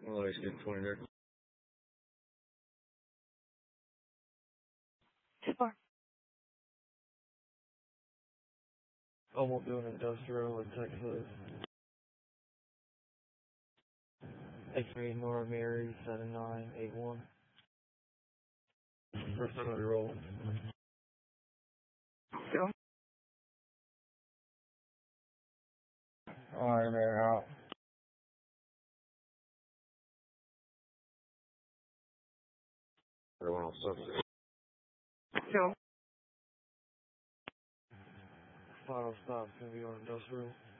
Well, he's getting 20 there. Sure. I won't do an industrial in Texas. X-ray Nora Mary 7981. First time I roll. Sure. Alright, man, out. Everyone else subject. Sure. Final stop's gonna be on industrial.